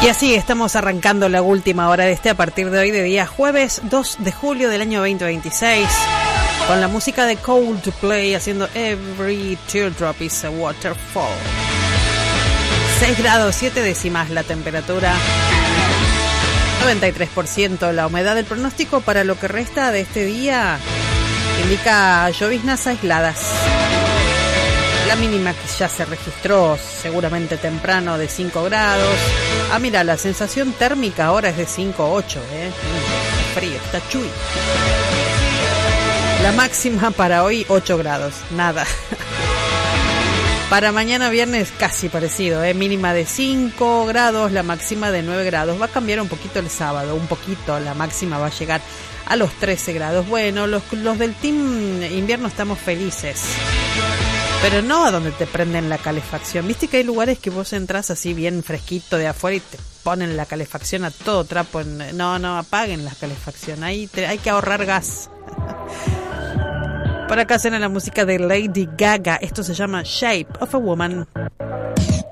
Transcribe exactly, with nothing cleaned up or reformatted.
Y así estamos arrancando la última hora de este a partir de hoy, de día jueves dos de julio del año veinte veintiséis, con la música de Coldplay haciendo Every Teardrop is a Waterfall. seis grados siete décimas la temperatura, noventa y tres por ciento la humedad. Del pronóstico para lo que resta de este día indica lloviznas aisladas. La mínima que ya se registró seguramente temprano de cinco grados. Ah, mira, la sensación térmica ahora es de cinco ocho, ¿eh? Mm, frío, está chuy. La máxima para hoy ocho grados, nada. Para mañana viernes casi parecido, ¿eh? Mínima de cinco grados, la máxima de nueve grados. Va a cambiar un poquito el sábado, un poquito, la máxima va a llegar a los trece grados. Bueno, los, los del team invierno estamos felices. Pero no a donde te prenden la calefacción. Viste que hay lugares que vos entras así bien fresquito de afuera y te ponen la calefacción a todo trapo. En... No, no, apaguen la calefacción. Ahí te... hay que ahorrar gas. Por acá suena la música de Lady Gaga. Esto se llama Shape of a Woman.